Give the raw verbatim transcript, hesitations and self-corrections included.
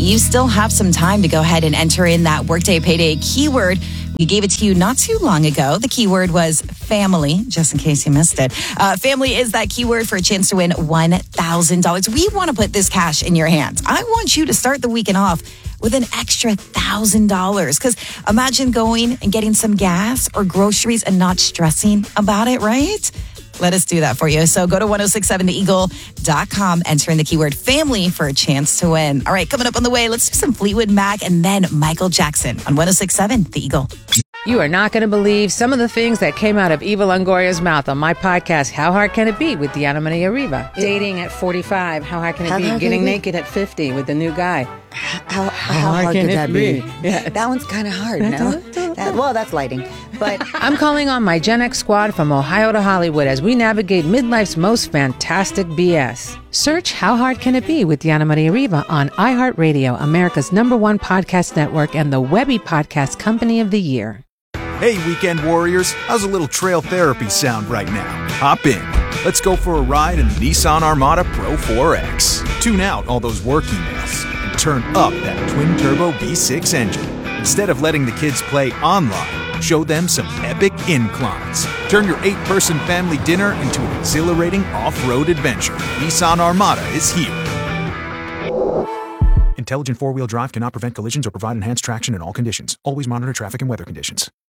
you still have some time to go ahead and enter in that Workday Payday keyword. We gave it to you not too long ago. The keyword was family, just in case you missed it. Uh, family is that keyword for a chance to win one thousand dollars. We want to put this cash in your hands. I want you to start the weekend off with an extra one thousand dollars. Because imagine going and getting some gas or groceries and not stressing about it, right? Let us do that for you. So go to ten sixty-seven the eagle dot com, enter in the keyword family for a chance to win. All right, coming up on the way, let's do some Fleetwood Mac and then Michael Jackson on ten sixty-seven The Eagle. You are not going to believe some of the things that came out of Eva Longoria's mouth on my podcast, How Hard Can It Be, with Diana Maria Riva. Dating at forty-five, how hard can it How be? hard can Getting it be? naked at fifty with the new guy. How, how hard can could it that be? be? Yeah. That one's kind of hard, no? That, well, that's lighting. But I'm calling on my Gen X squad from Ohio to Hollywood as we navigate midlife's most fantastic B S. Search How Hard Can It Be with Diana Maria Riva on iHeartRadio, America's number one podcast network and the Webby Podcast Company of the Year. Hey, weekend warriors, how's a little trail therapy sound right now? Hop in. Let's go for a ride in the Nissan Armada Pro four X. Tune out all those work emails and turn up that twin-turbo V six engine. Instead of letting the kids play online, show them some epic inclines. Turn your eight-person family dinner into an exhilarating off-road adventure. Nissan Armada is here. Intelligent four-wheel drive cannot prevent collisions or provide enhanced traction in all conditions. Always monitor traffic and weather conditions.